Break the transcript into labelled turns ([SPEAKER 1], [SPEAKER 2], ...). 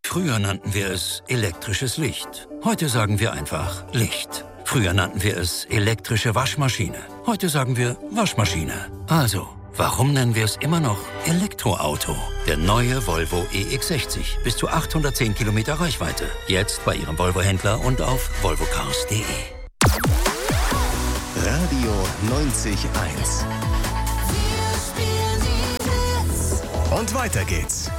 [SPEAKER 1] Früher nannten wir es elektrisches Licht. Heute sagen wir einfach Licht. Früher nannten wir es elektrische Waschmaschine. Heute sagen wir Waschmaschine. Also, warum nennen wir es immer noch Elektroauto? Der neue Volvo EX60. Bis zu 810 Kilometer Reichweite. Jetzt bei Ihrem Volvo-Händler und auf volvocars.de.
[SPEAKER 2] Radio 90.1. Und weiter geht's.